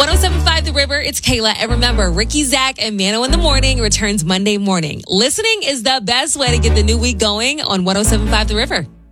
1075 The River, it's Kayla. And remember, Ricky, Zach, and Mano in the Morning returns Monday morning. Listening is the best way to get the new week going on 1075 The River.